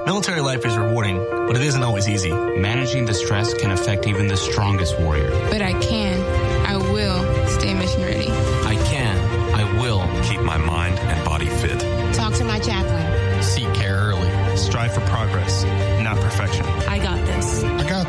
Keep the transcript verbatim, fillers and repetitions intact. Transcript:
Military life is rewarding, but it isn't always easy. Managing the stress can affect even the strongest warrior. But I can. I will stay mission ready.